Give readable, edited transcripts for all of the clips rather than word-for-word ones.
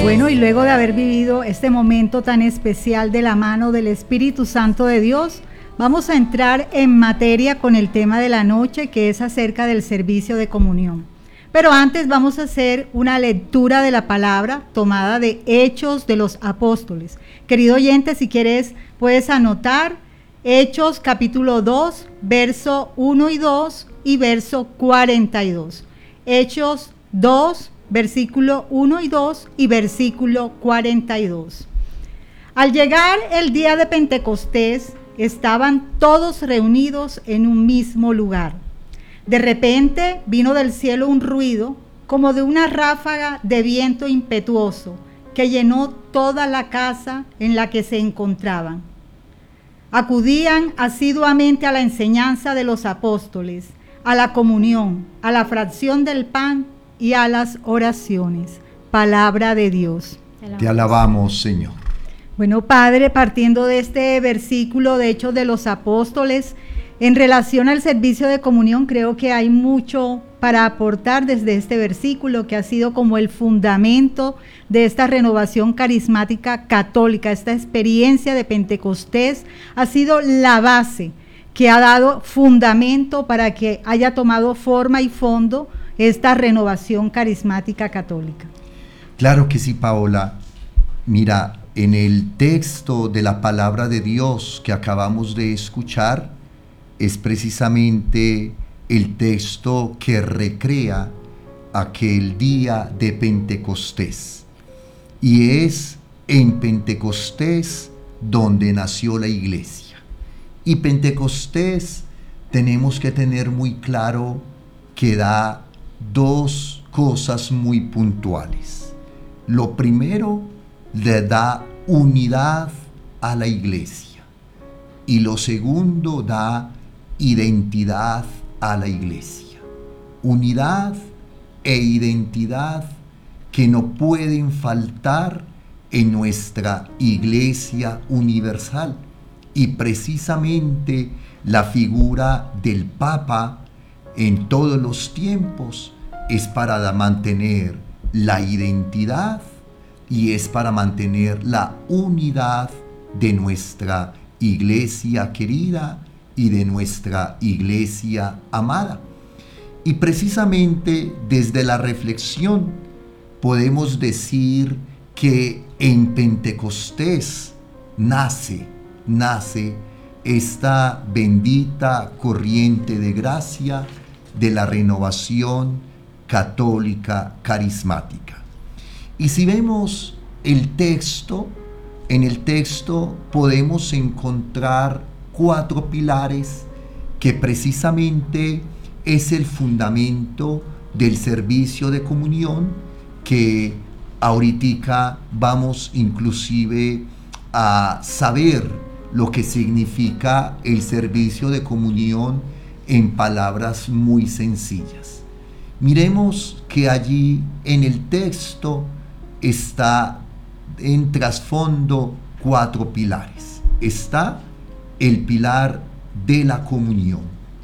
Bueno, y luego de haber vivido este momento tan especial de la mano del Espíritu Santo de Dios, vamos a entrar en materia con el tema de la noche, que es acerca del servicio de comunión. Pero antes vamos a hacer una lectura de la palabra tomada de Hechos de los Apóstoles. Querido oyente, si quieres, puedes anotar Hechos capítulo 2, verso 1 y 2 y verso 42. Hechos 2, versículo 1 y 2 y versículo 42. Al llegar el día de Pentecostés, estaban todos reunidos en un mismo lugar. De repente vino del cielo un ruido como de una ráfaga de viento impetuoso que llenó toda la casa en la que se encontraban. Acudían asiduamente a la enseñanza de los apóstoles, a la comunión, a la fracción del pan y a las oraciones. Palabra de Dios. Te alabamos, Señor. Bueno, Padre, partiendo de este versículo de Hechos de los Apóstoles, en relación al servicio de comunión, creo que hay mucho para aportar desde este versículo, que ha sido como el fundamento de esta renovación carismática católica. Esta experiencia de Pentecostés ha sido la base que ha dado fundamento para que haya tomado forma y fondo esta renovación carismática católica. Claro que sí, Paola. Mira, en el texto de la palabra de Dios que acabamos de escuchar, es precisamente el texto que recrea aquel día de Pentecostés. Y es en Pentecostés donde nació la iglesia. Y Pentecostés tenemos que tener muy claro que da dos cosas muy puntuales. Lo primero, le da unidad a la iglesia. Y lo segundo, da identidad a la iglesia. Unidad e identidad que no pueden faltar en nuestra iglesia universal. Y precisamente la figura del Papa en todos los tiempos es para mantener la identidad y es para mantener la unidad de nuestra iglesia querida y de nuestra iglesia amada. Y precisamente desde la reflexión podemos decir que en Pentecostés nace esta bendita corriente de gracia de la renovación católica carismática. Y si vemos el texto, en el texto podemos encontrar 4 pilares que precisamente es el fundamento del servicio de comunión, que ahorita vamos inclusive a saber lo que significa el servicio de comunión en palabras muy sencillas. Miremos que allí en el texto está en trasfondo 4 pilares. Está el pilar de la comunión.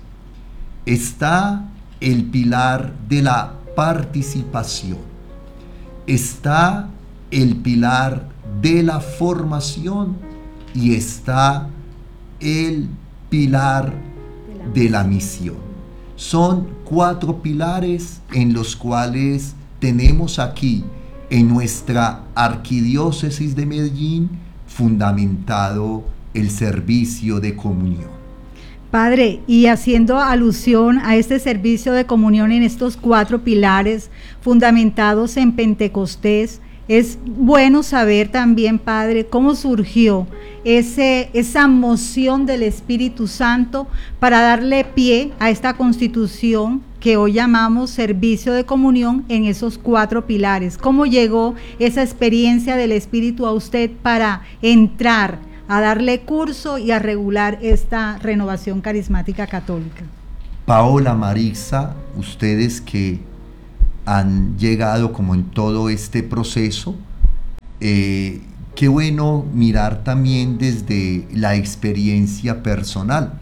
Está el pilar de la participación. Está el pilar de la formación y está el pilar de la misión. Son 4 pilares en los cuales tenemos aquí en nuestra arquidiócesis de Medellín fundamentado el servicio de comunión. Padre, y haciendo alusión a este servicio de comunión en estos 4 pilares fundamentados en Pentecostés, es bueno saber también, Padre, cómo surgió esa moción del Espíritu Santo para darle pie a esta constitución que hoy llamamos servicio de comunión en esos 4 pilares. ¿Cómo llegó esa experiencia del Espíritu a usted para entrar a darle curso y a regular esta renovación carismática católica? Paola, Marisa, ustedes que han llegado como en todo este proceso, qué bueno mirar también desde la experiencia personal.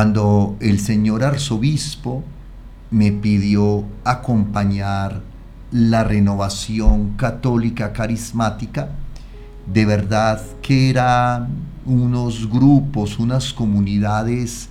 Cuando el señor arzobispo me pidió acompañar la renovación católica carismática, de verdad que eran unos grupos, unas comunidades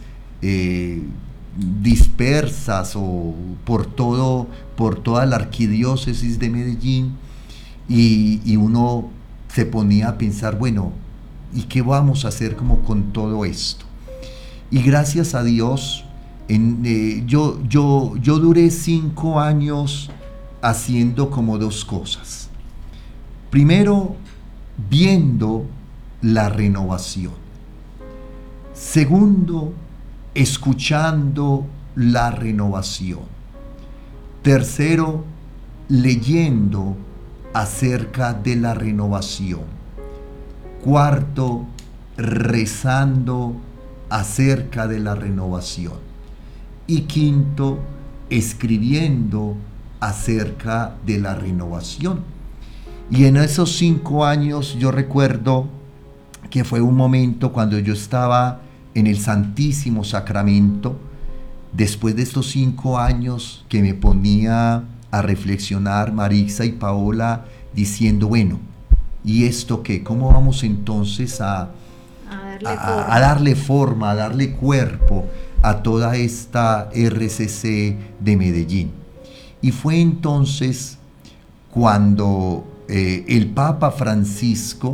dispersas o por toda la arquidiócesis de Medellín, y uno se ponía a pensar, bueno, ¿y qué vamos a hacer como con todo esto? Y gracias a Dios, yo duré 5 años haciendo como 2 cosas. Primero, viendo la renovación. Segundo, escuchando la renovación. Tercero, leyendo acerca de la renovación. Cuarto, rezando acerca de la renovación. Y quinto, escribiendo acerca de la renovación. Y en esos 5 años yo recuerdo que fue un momento cuando yo estaba en el Santísimo Sacramento, después de estos 5 años que me ponía a reflexionar, Maritza y Paola, diciendo, bueno, ¿y esto qué? ¿Cómo vamos entonces a darle forma, a darle cuerpo a toda esta RCC de Medellín? Y fue entonces cuando el Papa Francisco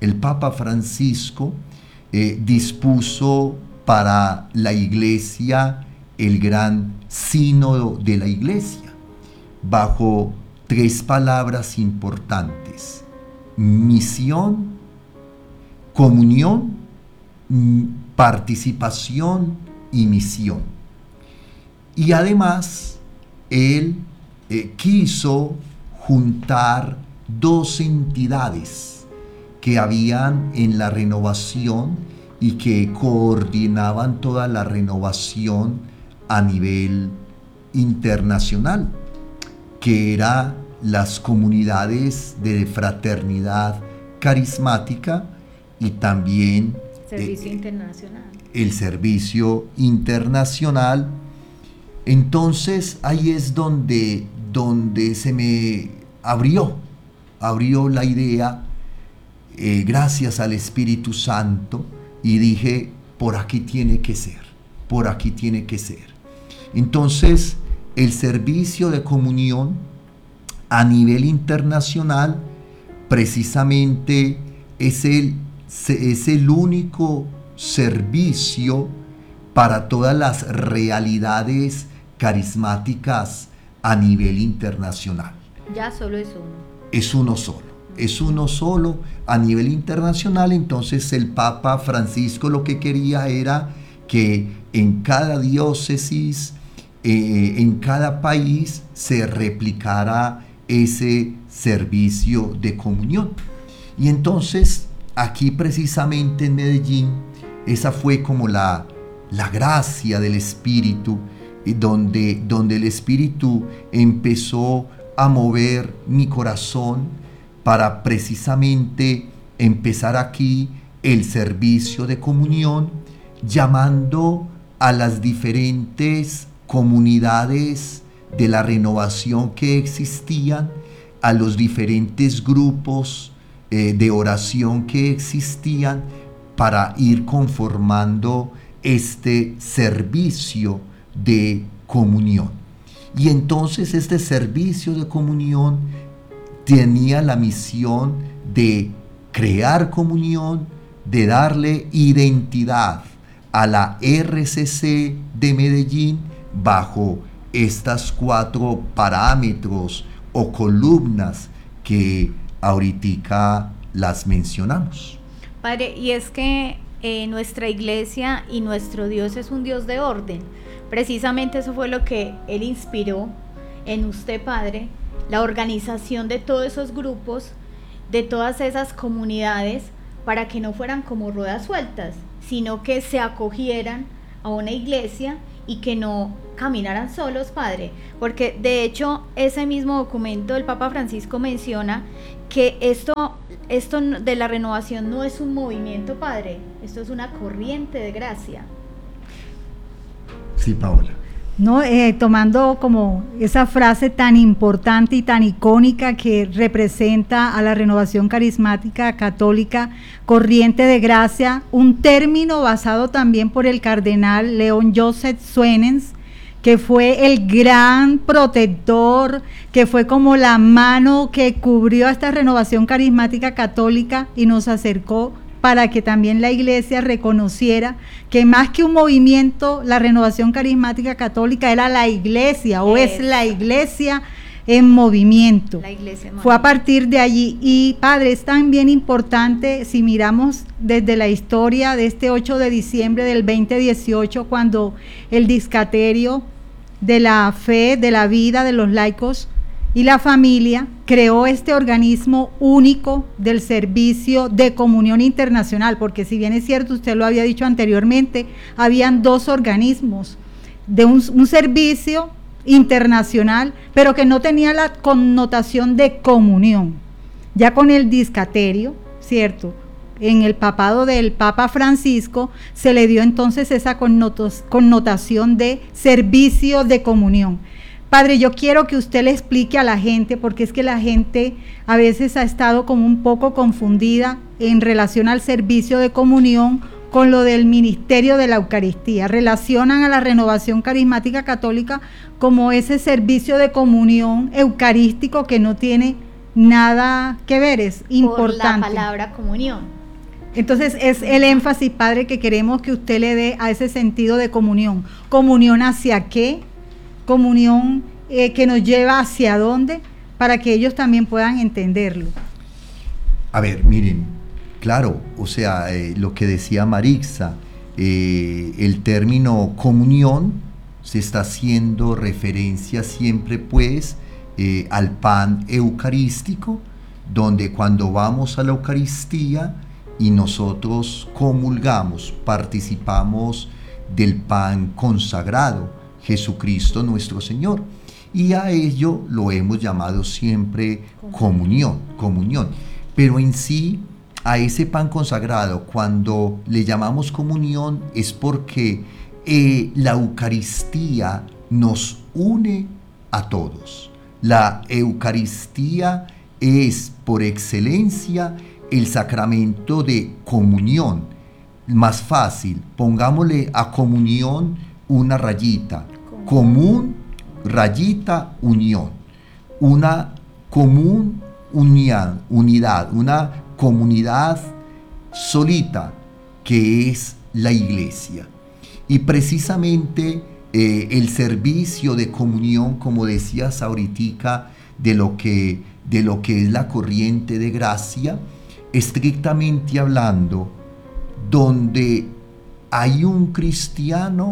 dispuso para la Iglesia el gran sínodo de la Iglesia, bajo 3 palabras importantes: misión, comunión, participación y misión. Y además él quiso juntar 2 entidades que habían en la renovación y que coordinaban toda la renovación a nivel internacional, que eran las comunidades de fraternidad carismática y también el servicio internacional. Entonces ahí es donde se me abrió la idea, gracias al Espíritu Santo, y dije, por aquí tiene que ser. Entonces, el servicio de comunión a nivel internacional precisamente es el único servicio para todas las realidades carismáticas a nivel internacional. Ya solo es uno. Es uno solo a nivel internacional. Entonces el Papa Francisco lo que quería era que en cada diócesis, en cada país, se replicara ese servicio de comunión. Y entonces aquí precisamente en Medellín, esa fue como la gracia del Espíritu, donde el Espíritu empezó a mover mi corazón para precisamente empezar aquí el servicio de comunión, llamando a las diferentes comunidades de la renovación que existían, a los diferentes grupos de oración que existían, para ir conformando este servicio de comunión. Y entonces este servicio de comunión tenía la misión de crear comunión, de darle identidad a la RCC de Medellín bajo estas 4 parámetros o columnas que ahorita las mencionamos. Padre, y es que nuestra iglesia y nuestro Dios es un Dios de orden. Precisamente eso fue lo que Él inspiró en usted, Padre, la organización de todos esos grupos, de todas esas comunidades, para que no fueran como ruedas sueltas, sino que se acogieran a una iglesia y que no caminaran solos, Padre. Porque de hecho ese mismo documento del Papa Francisco menciona que esto de la renovación no es un movimiento, Padre, esto es una corriente de gracia. Sí, Paola. ¿no? Tomando como esa frase tan importante y tan icónica que representa a la Renovación Carismática Católica, corriente de gracia, un término basado también por el cardenal León Joseph Suenens, que fue el gran protector, que fue como la mano que cubrió a esta Renovación Carismática Católica y nos acercó para que también la Iglesia reconociera que más que un movimiento, la Renovación Carismática Católica era la Iglesia, o es la Iglesia en movimiento. La Iglesia en Fue a movimiento. partir de allí. Y Padre, es también importante, si miramos desde la historia de este 8 de diciembre del 2018, cuando el Discaterio de la Fe, de la Vida de los Laicos y la Familia creó este organismo único del servicio de comunión internacional, porque si bien es cierto, usted lo había dicho anteriormente, habían dos organismos de un servicio internacional, pero que no tenía la connotación de comunión. Ya con el Discaterio, ¿cierto?, en el papado del Papa Francisco, se le dio entonces esa connotación de servicio de comunión. Padre, yo quiero que usted le explique a la gente, porque es que la gente a veces ha estado como un poco confundida en relación al servicio de comunión con lo del ministerio de la Eucaristía. Relacionan a la Renovación Carismática Católica como ese servicio de comunión eucarístico que no tiene nada que ver, es importante. Por la palabra comunión. Entonces es el énfasis, Padre, que queremos que usted le dé a ese sentido de comunión. ¿Comunión hacia qué? Comunión que nos lleva hacia dónde, para que ellos también puedan entenderlo. A ver, miren, claro, o sea, lo que decía Marixa, el término comunión se está haciendo referencia siempre pues al pan eucarístico, donde cuando vamos a la Eucaristía y nosotros comulgamos, participamos del pan consagrado, Jesucristo nuestro Señor, y a ello lo hemos llamado siempre comunión, pero en sí a ese pan consagrado, cuando le llamamos comunión, es porque la Eucaristía nos une a todos. La Eucaristía es por excelencia el sacramento de comunión. Más fácil, pongámosle a comunión una rayita, común, rayita, unión, una común unidad, una comunidad solita que es la Iglesia. Y precisamente el servicio de comunión, como decías ahoritica, de lo que es la corriente de gracia, estrictamente hablando, donde hay un cristiano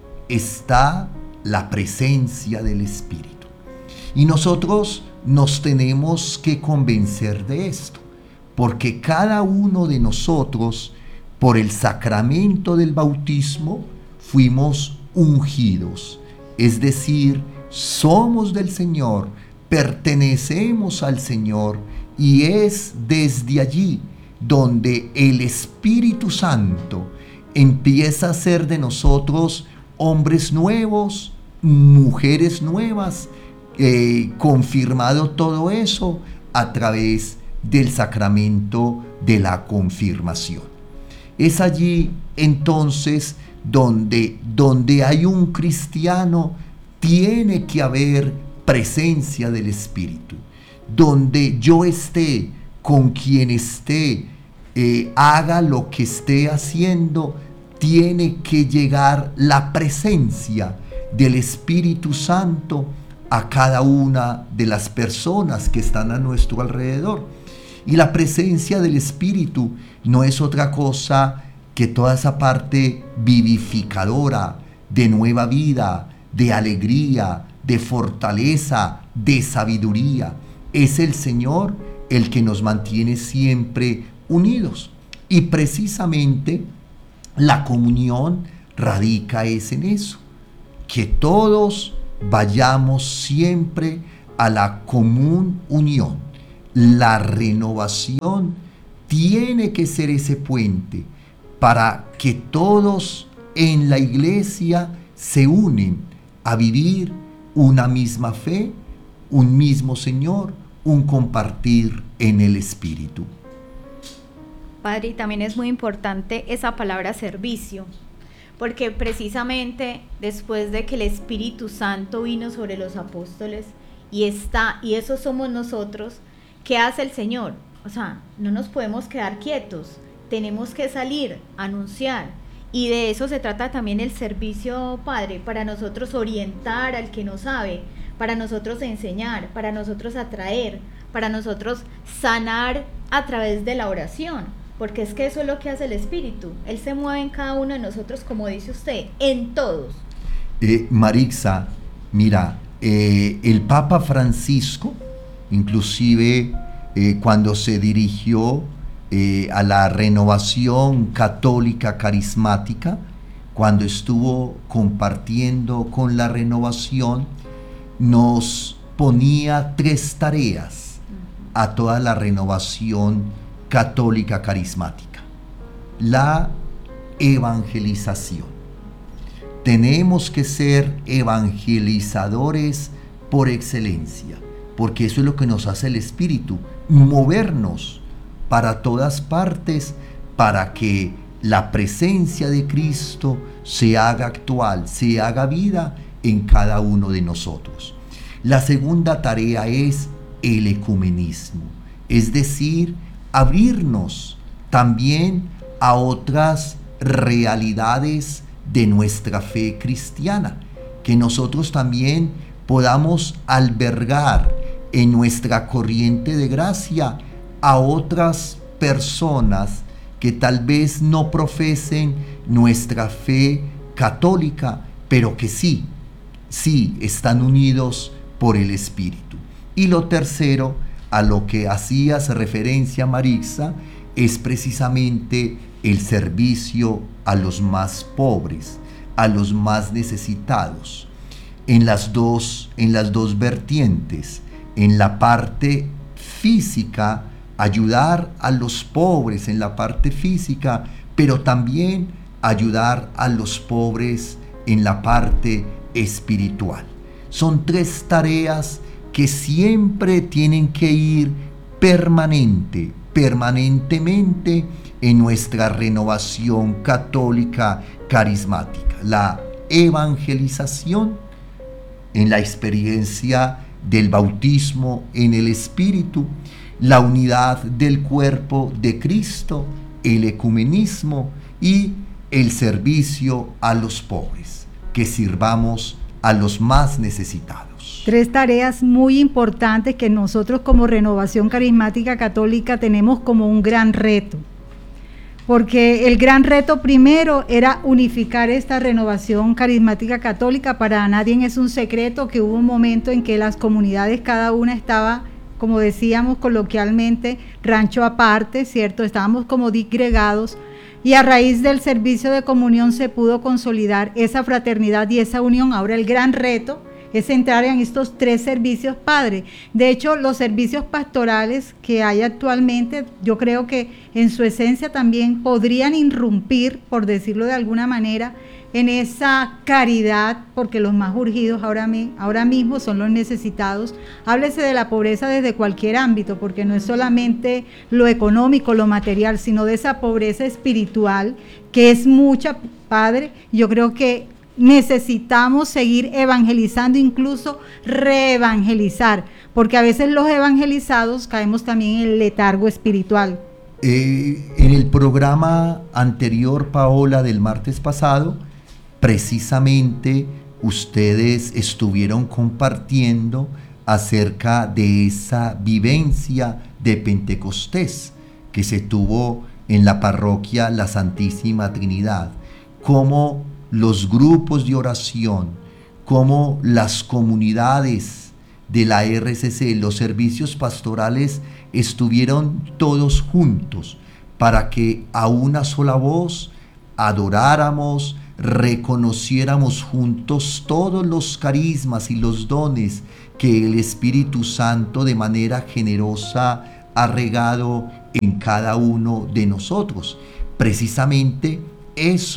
está la presencia del Espíritu. Y nosotros nos tenemos que convencer de esto, porque cada uno de nosotros, por el sacramento del bautismo, fuimos ungidos, es decir, somos del Señor, pertenecemos al Señor, y es desde allí donde el Espíritu Santo empieza a hacer de nosotros hombres nuevos, mujeres nuevas, confirmado todo eso a través del sacramento de la confirmación. Es allí entonces donde hay un cristiano, tiene que haber presencia del Espíritu. Donde yo esté, con quien esté, haga lo que esté haciendo, tiene que llegar la presencia del Espíritu Santo a cada una de las personas que están a nuestro alrededor. Y la presencia del Espíritu no es otra cosa que toda esa parte vivificadora, de nueva vida, de alegría, de fortaleza, de sabiduría. Es el Señor el que nos mantiene siempre unidos. Y precisamente la comunión radica en eso, que todos vayamos siempre a la común unión. La renovación tiene que ser ese puente para que todos en la iglesia se unen a vivir una misma fe, un mismo Señor, un compartir en el Espíritu. Padre, y también es muy importante esa palabra servicio, porque precisamente después de que el Espíritu Santo vino sobre los apóstoles y eso somos nosotros, ¿qué hace el Señor? O sea, no nos podemos quedar quietos, tenemos que salir, anunciar, y de eso se trata también el servicio, Padre, para nosotros orientar al que no sabe, para nosotros enseñar, para nosotros atraer, para nosotros sanar a través de la oración, porque es que eso es lo que hace el Espíritu. Él se mueve en cada uno de nosotros, como dice usted, en todos. Marixa, mira, el Papa Francisco, inclusive cuando se dirigió a la renovación católica carismática, cuando estuvo compartiendo con la renovación, nos ponía 3 tareas a toda la renovación católica carismática. La evangelización. Tenemos que ser evangelizadores por excelencia, porque eso es lo que nos hace el Espíritu, movernos para todas partes, para que la presencia de Cristo se haga actual, se haga vida en cada uno de nosotros. La segunda tarea es el ecumenismo, es decir, abrirnos también a otras realidades de nuestra fe cristiana, que nosotros también podamos albergar en nuestra corriente de gracia a otras personas que tal vez no profesen nuestra fe católica, pero que sí están unidos por el Espíritu. Y lo tercero, a lo que hacías referencia, Marixa, es precisamente el servicio a los más pobres, a los más necesitados, en las dos vertientes, en la parte física, ayudar a los pobres en la parte física, pero también ayudar a los pobres en la parte espiritual. Son 3 tareas que siempre tienen que ir permanentemente en nuestra renovación católica carismática. La evangelización en la experiencia del bautismo en el Espíritu, la unidad del cuerpo de Cristo, el ecumenismo y el servicio a los pobres, que sirvamos a los más necesitados. 3 tareas muy importantes que nosotros como Renovación Carismática Católica tenemos como un gran reto, porque el gran reto primero era unificar esta Renovación Carismática Católica. Para nadie es un secreto que hubo un momento en que las comunidades, cada una estaba, como decíamos coloquialmente, rancho aparte, ¿cierto? Estábamos como disgregados, y a raíz del servicio de comunión se pudo consolidar esa fraternidad y esa unión. Ahora el gran reto es entrar en estos 3 servicios, Padre. De hecho, los servicios pastorales que hay actualmente, yo creo que en su esencia también podrían irrumpir, por decirlo de alguna manera, en esa caridad, porque los más urgidos ahora mismo son los necesitados. Háblese de la pobreza desde cualquier ámbito, porque no es solamente lo económico, lo material, sino de esa pobreza espiritual, que es mucha, Padre. Yo creo que necesitamos seguir evangelizando, incluso reevangelizar, porque a veces los evangelizados caemos también en el letargo espiritual. En el programa anterior, Paola, del martes pasado, precisamente ustedes estuvieron compartiendo acerca de esa vivencia de Pentecostés que se tuvo en la parroquia La Santísima Trinidad, cómo los grupos de oración, cómo las comunidades de la RCC, los servicios pastorales, estuvieron todos juntos para que a una sola voz adoráramos, reconociéramos juntos todos los carismas y los dones que el Espíritu Santo de manera generosa ha regado en cada uno de nosotros. Precisamente eso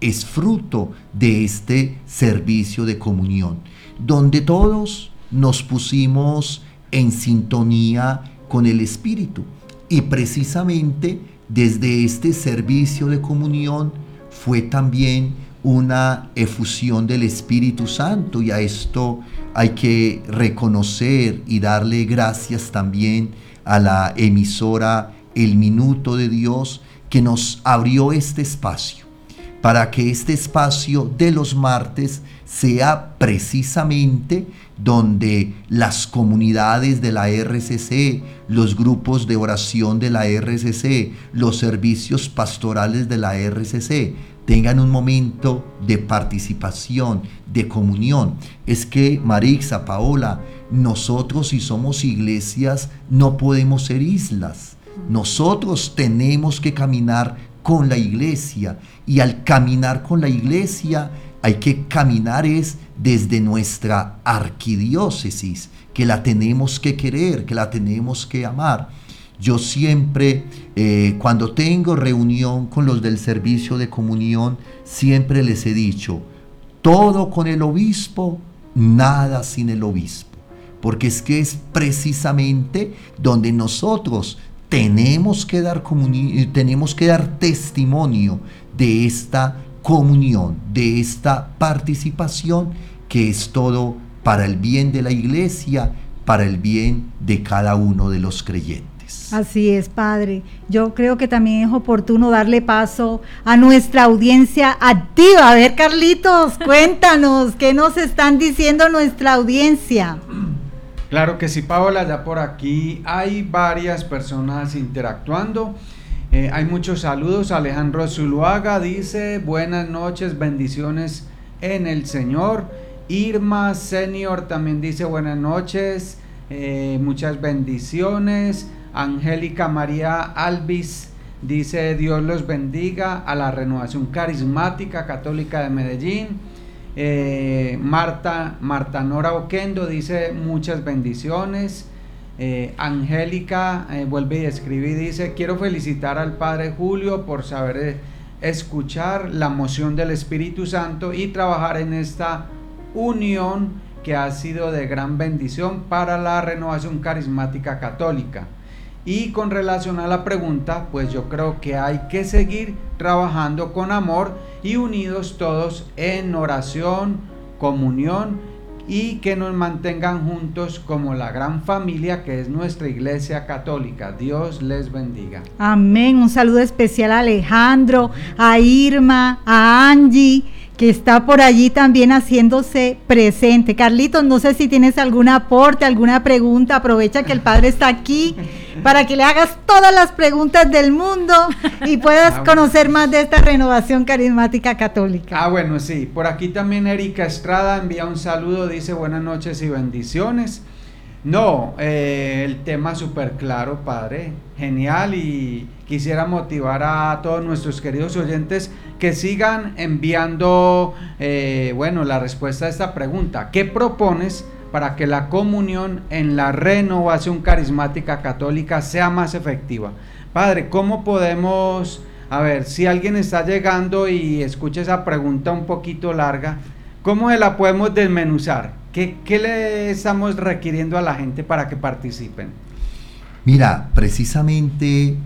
es fruto de este servicio de comunión, donde todos nos pusimos en sintonía con el Espíritu. Y precisamente desde este servicio de comunión fue también una efusión del Espíritu Santo, y a esto hay que reconocer y darle gracias también a la emisora El Minuto de Dios, que nos abrió este espacio, para que este espacio de los martes sea precisamente donde las comunidades de la RCC, los grupos de oración de la RCC, los servicios pastorales de la RCC tengan un momento de participación, de comunión. Es que, Marixa, Paola, nosotros, si somos iglesias, no podemos ser islas. Nosotros tenemos que caminar con la iglesia, y al caminar con la iglesia hay que caminar es desde nuestra arquidiócesis, que la tenemos que querer, que la tenemos que amar. Yo siempre, cuando tengo reunión con los del servicio de comunión, siempre les he dicho: todo con el obispo, nada sin el obispo, porque es que es precisamente donde nosotros tenemos que dar testimonio de esta comunión, de esta participación, que es todo para el bien de la iglesia, para el bien de cada uno de los creyentes. Así es, Padre. Yo creo que también es oportuno darle paso a nuestra audiencia activa. A ver, Carlitos, cuéntanos, ¿qué nos están diciendo nuestra audiencia? Claro que sí, Paola, ya por aquí hay varias personas interactuando. Hay muchos saludos. Alejandro Zuluaga dice: buenas noches, bendiciones en el Señor. Irma Senior también dice: buenas noches, muchas bendiciones. Angélica María Alvis dice: Dios los bendiga a la Renovación Carismática Católica de Medellín. Marta Nora Oquendo dice: muchas bendiciones. Angélica vuelve y escribe y dice: quiero felicitar al Padre Julio por saber escuchar la moción del Espíritu Santo y trabajar en esta unión que ha sido de gran bendición para la Renovación Carismática Católica. Y con relación a la pregunta, pues yo creo que hay que seguir trabajando con amor y unidos todos en oración, comunión, y que nos mantengan juntos como la gran familia que es nuestra Iglesia Católica. Dios les bendiga. Amén. Un saludo especial a Alejandro, a Irma, a Angie, que está por allí también haciéndose presente. Carlitos, no sé si tienes algún aporte, alguna pregunta. Aprovecha que el Padre está aquí para que le hagas todas las preguntas del mundo y puedas conocer más de esta Renovación Carismática Católica. Bueno, sí. Por aquí también Erika Estrada envía un saludo, dice: buenas noches y bendiciones. No, el tema súper claro, Padre, genial, y quisiera motivar a todos nuestros queridos oyentes que sigan enviando, la respuesta a esta pregunta: ¿qué propones para que la comunión en la Renovación Carismática Católica sea más efectiva? Padre, ¿cómo podemos, si alguien está llegando y escucha esa pregunta un poquito larga, ¿cómo se la podemos desmenuzar? ¿Qué le estamos requiriendo a la gente para que participen? Mira, precisamente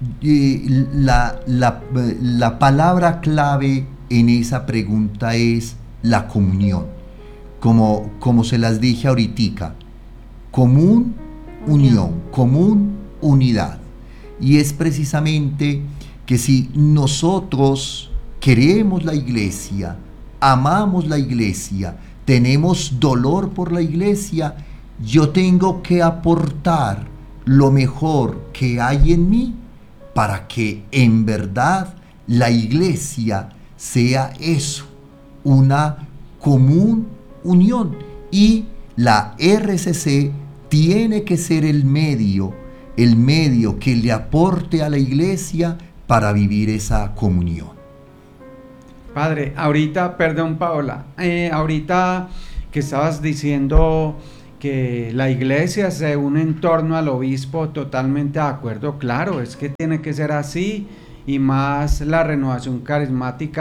la palabra clave en esa pregunta es la comunión. Como se las dije ahoritica: común, unión, común, unidad. Y es precisamente que si nosotros queremos la iglesia, amamos la iglesia, tenemos dolor por la iglesia, yo tengo que aportar lo mejor que hay en mí para que en verdad la iglesia sea eso, una común unión. Y la RCC tiene que ser el medio que le aporte a la iglesia para vivir esa comunión. Padre, ahorita, perdón Paola, ahorita que estabas diciendo que la iglesia se une en torno al obispo, totalmente de acuerdo, claro, es que tiene que ser así, y más la Renovación Carismática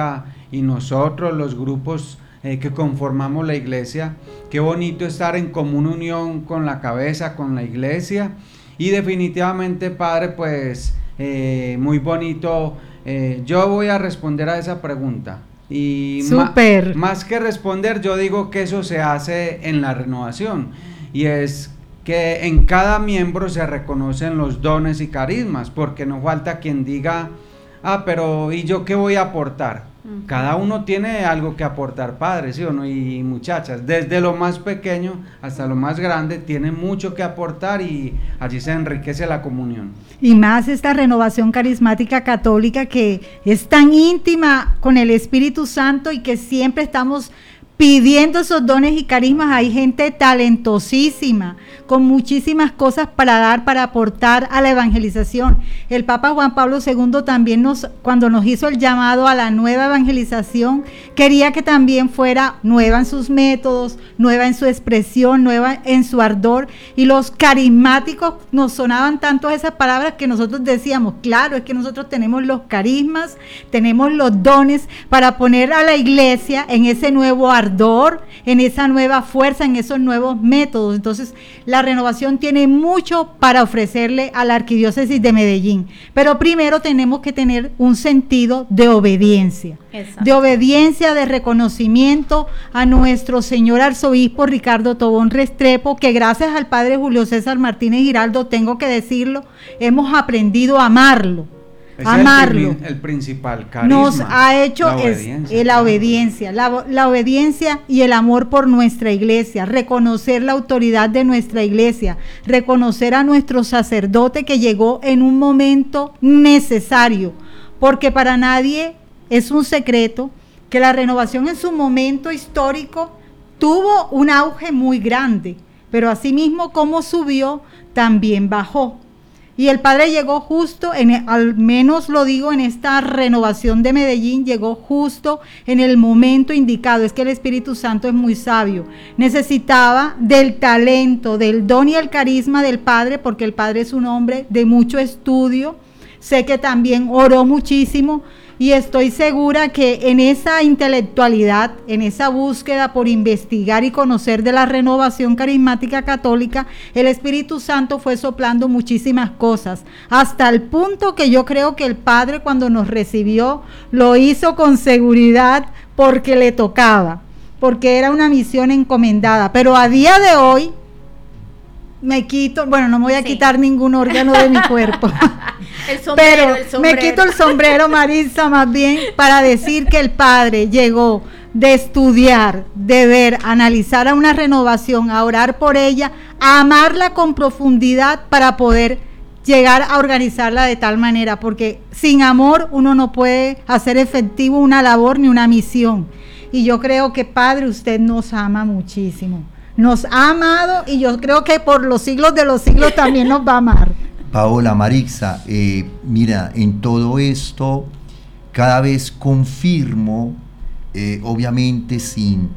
y nosotros, los grupos que conformamos la iglesia. Qué bonito estar en común unión con la cabeza, con la iglesia, y definitivamente, Padre, pues muy bonito. Yo voy a responder a esa pregunta. Y más que responder, yo digo que eso se hace en la renovación, y es que en cada miembro se reconocen los dones y carismas, porque no falta quien diga, pero ¿y yo qué voy a aportar? Cada uno tiene algo que aportar, Padre, ¿sí o no? Y muchachas, desde lo más pequeño hasta lo más grande, tiene mucho que aportar, y allí se enriquece la comunión. Y más esta renovación carismática católica, que es tan íntima con el Espíritu Santo y que siempre estamos pidiendo esos dones y carismas. Hay gente talentosísima, con muchísimas cosas para dar, para aportar a la evangelización. El Papa Juan Pablo II también cuando nos hizo el llamado a la nueva evangelización, quería que también fuera nueva en sus métodos, nueva en su expresión, nueva en su ardor, y los carismáticos nos sonaban tanto esas palabras que nosotros decíamos, claro, es que nosotros tenemos los carismas, tenemos los dones para poner a la iglesia en ese nuevo ardor, en esa nueva fuerza, en esos nuevos métodos. Entonces, la renovación tiene mucho para ofrecerle a la Arquidiócesis de Medellín, pero primero tenemos que tener un sentido de obediencia. Exacto. De obediencia, de reconocimiento a nuestro señor arzobispo Ricardo Tobón Restrepo, que gracias al padre Julio César Martínez Giraldo, tengo que decirlo, hemos aprendido a amarlo. Amarlo. El principal carisma nos ha hecho la obediencia y el amor por nuestra iglesia, reconocer la autoridad de nuestra iglesia, reconocer a nuestro sacerdote que llegó en un momento necesario, porque para nadie es un secreto que la renovación en su momento histórico tuvo un auge muy grande, pero asimismo como subió, también bajó. Y el Padre llegó justo, al menos lo digo, en esta renovación de Medellín, llegó justo en el momento indicado. Es que el Espíritu Santo es muy sabio. Necesitaba del talento, del don y el carisma del Padre, porque el Padre es un hombre de mucho estudio. Sé que también oró muchísimo, y estoy segura que en esa intelectualidad, en esa búsqueda por investigar y conocer de la renovación carismática católica, el Espíritu Santo fue soplando muchísimas cosas, hasta el punto que yo creo que el Padre, cuando nos recibió, lo hizo con seguridad porque le tocaba, porque era una misión encomendada. Pero a día de hoy me quito, no me voy a quitar ningún órgano de mi cuerpo. El sombrero. Me quito el sombrero, Marisa, más bien para decir que el Padre llegó de estudiar, de ver, analizar a una renovación, a orar por ella, a amarla con profundidad para poder llegar a organizarla de tal manera, porque sin amor uno no puede hacer efectivo una labor ni una misión. Y yo creo que, Padre, usted nos ama muchísimo, nos ha amado, y yo creo que por los siglos de los siglos también nos va a amar. Paola, Marixa, mira, en todo esto cada vez confirmo, obviamente sin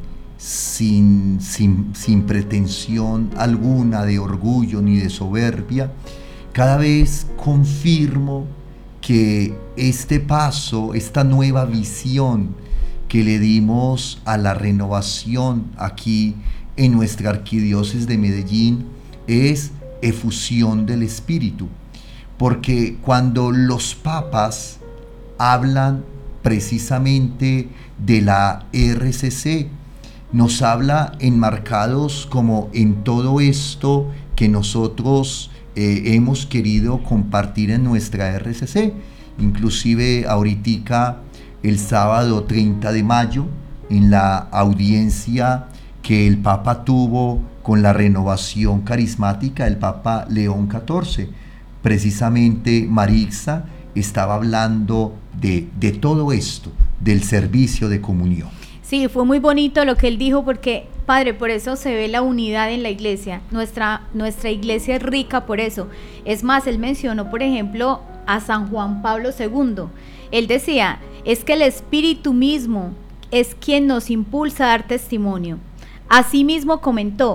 pretensión alguna de orgullo ni de soberbia, cada vez confirmo que este paso, esta nueva visión que le dimos a la renovación aquí en nuestra Arquidiócesis de Medellín es efusión del Espíritu, porque cuando los papas hablan precisamente de la RCC, nos habla enmarcados como en todo esto que nosotros hemos querido compartir en nuestra RCC. Inclusive ahorita el sábado 30 de mayo, en la audiencia que el Papa tuvo con la renovación carismática, el Papa León XIV, precisamente Marixa estaba hablando de todo esto, del servicio de comunión. Sí, fue muy bonito lo que él dijo, porque, Padre, por eso se ve la unidad en la iglesia. Nuestra iglesia es rica por eso. Es más, él mencionó, por ejemplo, a San Juan Pablo II. Él decía, es que el Espíritu mismo es quien nos impulsa a dar testimonio. Asimismo comentó,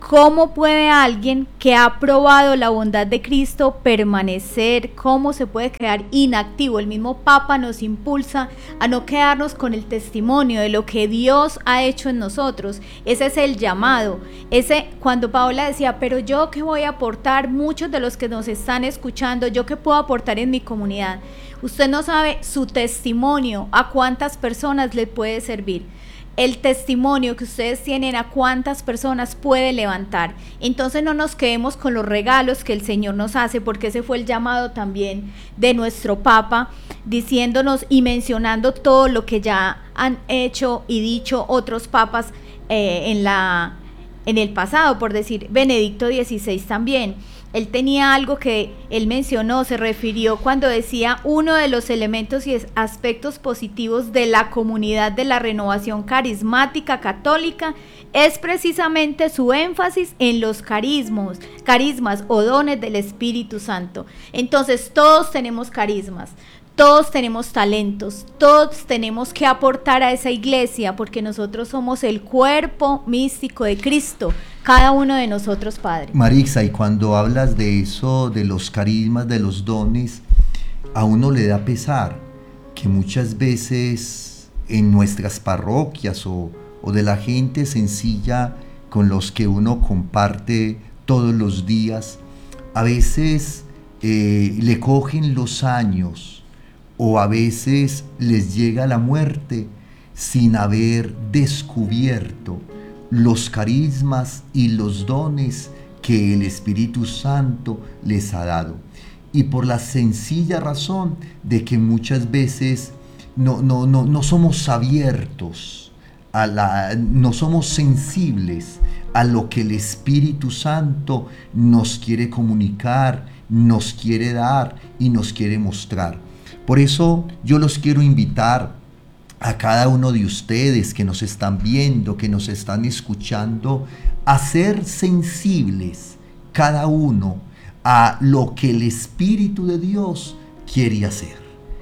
¿Cómo puede alguien que ha probado la bondad de Cristo permanecer? ¿Cómo se puede quedar inactivo? El mismo Papa nos impulsa a no quedarnos con el testimonio de lo que Dios ha hecho en nosotros. Ese es el llamado. Cuando Paola decía, pero yo qué voy a aportar, muchos de los que nos están escuchando, yo qué puedo aportar en mi comunidad. Usted no sabe su testimonio, a cuántas personas le puede servir. El testimonio que ustedes tienen a cuántas personas puede levantar. Entonces no nos quedemos con los regalos que el Señor nos hace, porque ese fue el llamado también de nuestro Papa, diciéndonos y mencionando todo lo que ya han hecho y dicho otros papas en el pasado, por decir Benedicto XVI también. Él tenía algo que él mencionó, se refirió cuando decía: uno de los elementos y aspectos positivos de la comunidad de la renovación carismática católica es precisamente su énfasis en los carismas o dones del Espíritu Santo. Entonces todos tenemos carismas, todos tenemos talentos, todos tenemos que aportar a esa iglesia, porque nosotros somos el cuerpo místico de Cristo, cada uno de nosotros, Padre. Marixa, y cuando hablas de eso, de los carismas, de los dones, a uno le da pesar que muchas veces en nuestras parroquias o de la gente sencilla con los que uno comparte todos los días, a veces le cogen los años, o a veces les llega la muerte sin haber descubierto los carismas y los dones que el Espíritu Santo les ha dado. Y por la sencilla razón de que muchas veces no somos abiertos, no somos sensibles a lo que el Espíritu Santo nos quiere comunicar, nos quiere dar y nos quiere mostrar. Por eso yo los quiero invitar a cada uno de ustedes que nos están viendo, que nos están escuchando, a ser sensibles cada uno a lo que el Espíritu de Dios quiere hacer.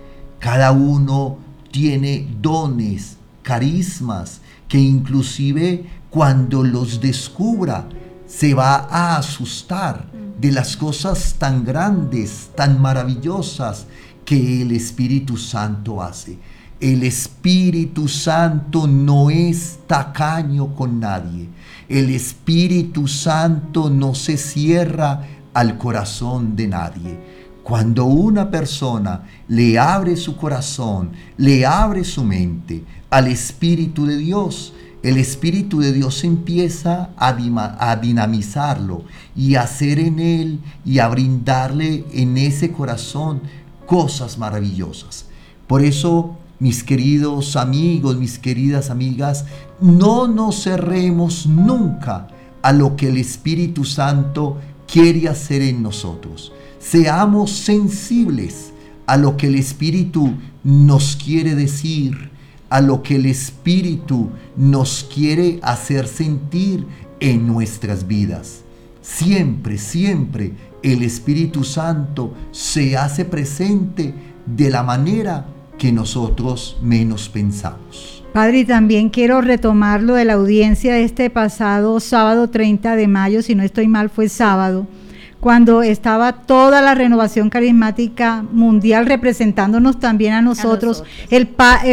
Cada uno tiene dones, carismas, que inclusive cuando los descubra se va a asustar de las cosas tan grandes, tan maravillosas que el Espíritu Santo hace. El Espíritu Santo no es tacaño con nadie. El Espíritu Santo no se cierra al corazón de nadie. Cuando una persona le abre su corazón, le abre su mente al Espíritu de Dios, el Espíritu de Dios empieza a dinamizarlo y a hacer en él y a brindarle en ese corazón cosas maravillosas. Por eso, mis queridos amigos, mis queridas amigas, no nos cerremos nunca a lo que el Espíritu Santo quiere hacer en nosotros. Seamos sensibles a lo que el Espíritu nos quiere decir, a lo que el Espíritu nos quiere hacer sentir en nuestras vidas. Siempre, siempre el Espíritu Santo se hace presente de la manera que nosotros menos pensamos. Padre, y también quiero retomar lo de la audiencia de este pasado sábado 30 de mayo, si no estoy mal fue sábado, cuando estaba toda la renovación carismática mundial representándonos también a nosotros. El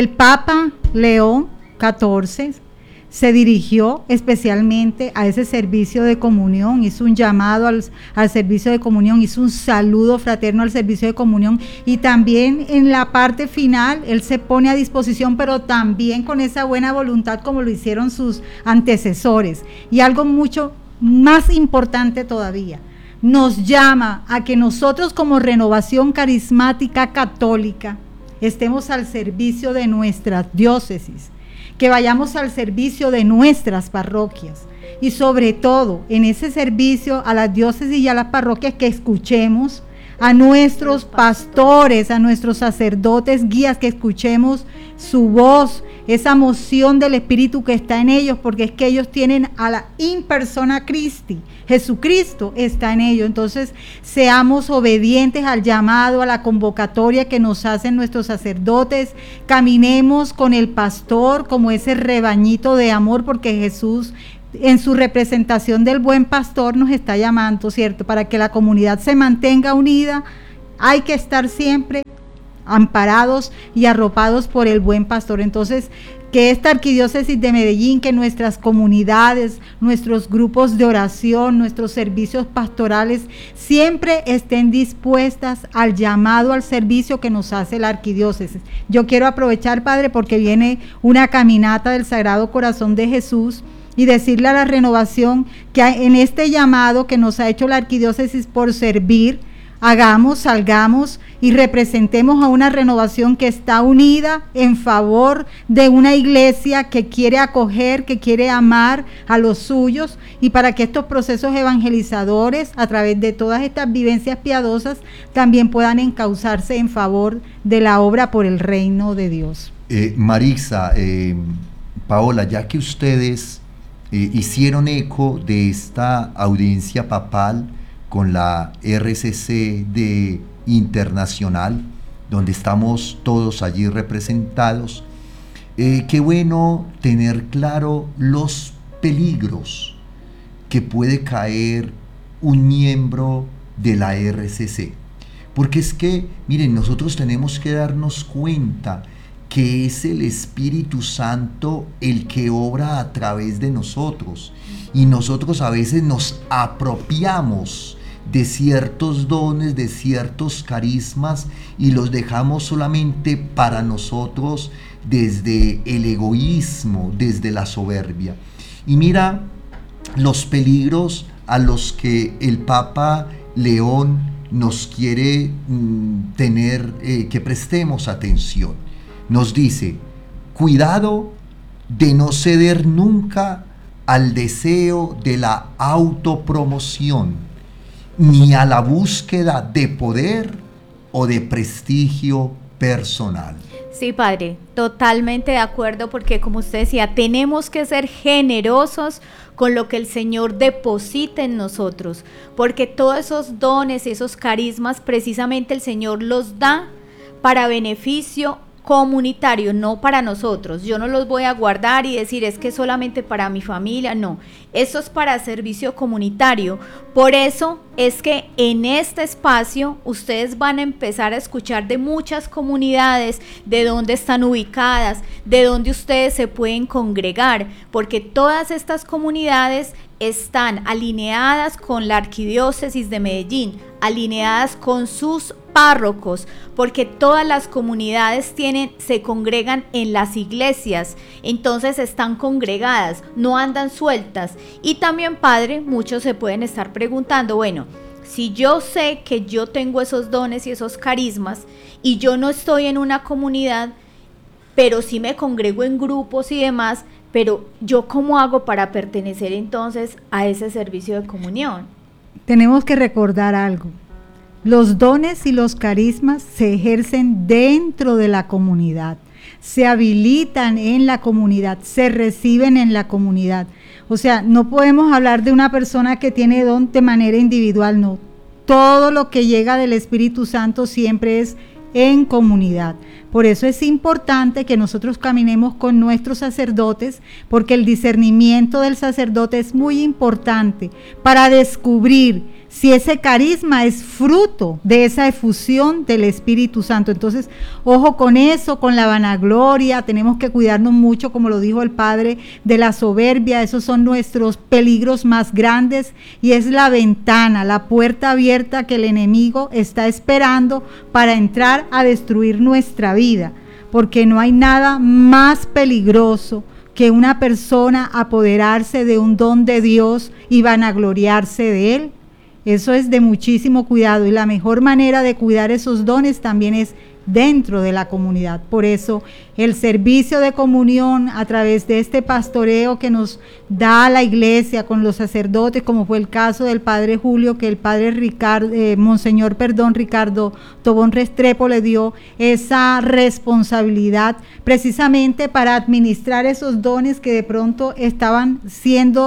Papa León XIV se dirigió especialmente a ese servicio de comunión, hizo un llamado al servicio de comunión, hizo un saludo fraterno al servicio de comunión, y también en la parte final él se pone a disposición, pero también con esa buena voluntad como lo hicieron sus antecesores. Y algo mucho más importante todavía, nos llama a que nosotros como Renovación Carismática Católica estemos al servicio de nuestras diócesis, que vayamos al servicio de nuestras parroquias, y sobre todo en ese servicio a las diócesis y a las parroquias, que escuchemos a nuestros pastores, a nuestros sacerdotes, guías, que escuchemos su voz, esa moción del Espíritu que está en ellos, porque es que ellos tienen a la in persona Christi, Jesucristo está en ellos. Entonces seamos obedientes al llamado, a la convocatoria que nos hacen nuestros sacerdotes, caminemos con el pastor como ese rebañito de amor, porque Jesús en su representación del buen pastor nos está llamando, ¿cierto? Para que la comunidad se mantenga unida, hay que estar siempre amparados y arropados por el buen pastor. Entonces, que esta arquidiócesis de Medellín, que nuestras comunidades, nuestros grupos de oración, nuestros servicios pastorales, siempre estén dispuestas al llamado al servicio que nos hace la arquidiócesis. Yo quiero aprovechar, Padre, porque viene una caminata del Sagrado Corazón de Jesús, y decirle a la Renovación que en este llamado que nos ha hecho la arquidiócesis por servir, salgamos y representemos a una Renovación que está unida en favor de una iglesia que quiere acoger, que quiere amar a los suyos, y para que estos procesos evangelizadores, a través de todas estas vivencias piadosas, también puedan encauzarse en favor de la obra por el reino de Dios. Marisa, Paola, ya que ustedes hicieron eco de esta audiencia papal con la RCC de Internacional, donde estamos todos allí representados, qué bueno tener claro los peligros que puede caer un miembro de la RCC, porque es que, miren, nosotros tenemos que darnos cuenta que es el Espíritu Santo el que obra a través de nosotros, y nosotros a veces nos apropiamos de ciertos dones, de ciertos carismas, y los dejamos solamente para nosotros desde el egoísmo, desde la soberbia. Y mira los peligros a los que el Papa León nos quiere tener, que prestemos atención. Nos dice: cuidado de no ceder nunca al deseo de la autopromoción, ni a la búsqueda de poder o de prestigio personal. Sí, Padre, totalmente de acuerdo, porque como usted decía, tenemos que ser generosos con lo que el Señor deposita en nosotros, porque todos esos dones y esos carismas, precisamente el Señor los da para beneficio comunitario, no para nosotros. Yo no los voy a guardar y decir es que solamente para mi familia, no, eso es para servicio comunitario. Por eso es que en este espacio ustedes van a empezar a escuchar de muchas comunidades, de dónde están ubicadas, de dónde ustedes se pueden congregar, porque todas estas comunidades están alineadas con la Arquidiócesis de Medellín, alineadas con sus párrocos, porque todas las comunidades se congregan en las iglesias, entonces están congregadas, no andan sueltas. Y también, Padre, muchos se pueden estar preguntando, bueno, si yo sé que yo tengo esos dones y esos carismas y yo no estoy en una comunidad, pero sí me congrego en grupos y demás, pero ¿yo cómo hago para pertenecer entonces a ese servicio de comunión? Tenemos que recordar algo. Los dones y los carismas se ejercen dentro de la comunidad, se habilitan en la comunidad, se reciben en la comunidad. O sea, no podemos hablar de una persona que tiene don de manera individual, no. Todo lo que llega del Espíritu Santo siempre es en comunidad. Por eso es importante que nosotros caminemos con nuestros sacerdotes, porque el discernimiento del sacerdote es muy importante para descubrir si ese carisma es fruto de esa efusión del Espíritu Santo. Entonces, ojo con eso, con la vanagloria, tenemos que cuidarnos mucho, como lo dijo el Padre, de la soberbia. Esos son nuestros peligros más grandes, y es la ventana, la puerta abierta que el enemigo está esperando para entrar a destruir nuestra vida, porque no hay nada más peligroso que una persona apoderarse de un don de Dios y vanagloriarse de él. Eso es de muchísimo cuidado, y la mejor manera de cuidar esos dones también es dentro de la comunidad. Por eso el servicio de comunión a través de este pastoreo que nos da la iglesia con los sacerdotes, como fue el caso del Padre Julio, que el Padre Monseñor Ricardo Tobón Restrepo le dio esa responsabilidad precisamente para administrar esos dones que de pronto estaban siendo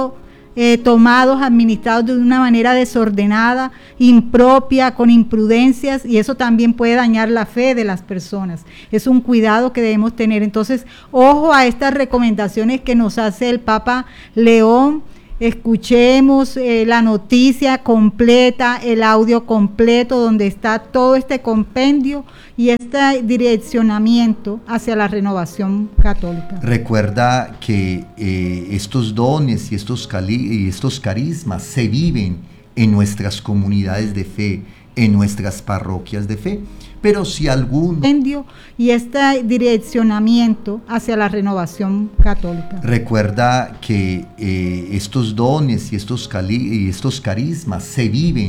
tomados, administrados de una manera desordenada, impropia, con imprudencias, y eso también puede dañar la fe de las personas. Es un cuidado que debemos tener. Entonces, ojo a estas recomendaciones que nos hace el Papa León. Escuchemos la noticia completa, el audio completo, donde está todo este compendio y este direccionamiento hacia la renovación católica. Recuerda que estos dones y estos carismas se viven en nuestras comunidades de fe, en nuestras parroquias de fe. Pero si algún y este direccionamiento hacia la renovación católica. Recuerda que estos dones y estos carismas se viven